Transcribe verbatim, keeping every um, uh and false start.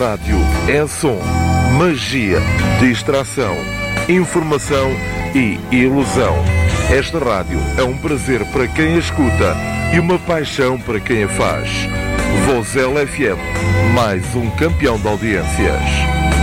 rádio é som, magia, distração, informação e ilusão. Esta rádio é um prazer para quem a escuta e uma paixão para quem a faz. Vozela F M, mais um campeão de audiências.